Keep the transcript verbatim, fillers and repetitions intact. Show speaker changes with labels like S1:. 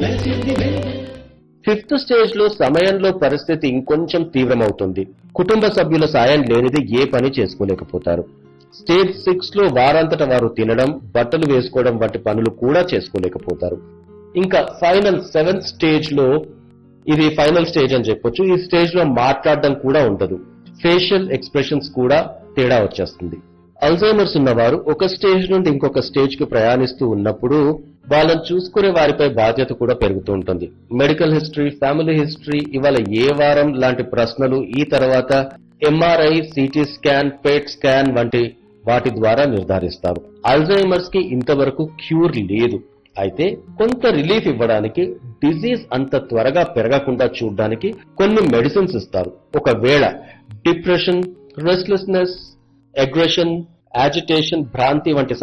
S1: Fifth stage లో సమయంలో పరిస్థితి ఇంకొంచెం తీవ్రమవుతుంది. కుటుంబ సభ్యుల సాయం లేనిది ఏ పని చేసుకోలేకపోతారు. స్టేజ్ సిక్స్ లో వారంతట వారు తినడం, బట్టలు వేసుకోవడం వంటి పనులు కూడా చేసుకోలేకపోతారు. ఇంకా ఫైనల్ సెవెంత్ స్టేజ్ లో, ఇది ఫైనల్ స్టేజ్ అని చెప్పొచ్చు, ఈ స్టేజ్ లో మాట్లాడడం కూడా ఉండదు. ఫేషియల్ ఎక్స్ప్రెషన్స్ కూడా తేడా వచ్చేస్తుంది. అల్జైమర్స్ ఉన్నవారు ఒక స్టేజ్ నుండి ఇంకొక స్టేజ్ కు ప్రయాణిస్తూ ఉన్నప్పుడు వాళ్ళని చూసుకునే వారిపై బాధ్యత కూడా పెరుగుతూ ఉంటుంది. మెడికల్ హిస్టరీ, ఫ్యామిలీ హిస్టరీ, ఇవాళ ఏ వారం లాంటి ప్రశ్నలు, ఈ తర్వాత ఎంఆర్ఐ, సిటీ స్కాన్, పేట్ స్కాన్ వంటి వాటి ద్వారా నిర్ధారిస్తారు. అల్జైమర్స్ కి ఇంతవరకు క్యూర్ లేదు. అయితే కొంత రిలీఫ్ ఇవ్వడానికి, డిజీజ్ అంత త్వరగా పెరగకుండా చూడడానికి కొన్ని మెడిసిన్స్ ఇస్తారు. ఒకవేళ డిప్రెషన్, రెస్ట్లెస్నెస్, అగ్రెషన్, యాజిటేషన్, భ్రాంతి వంటి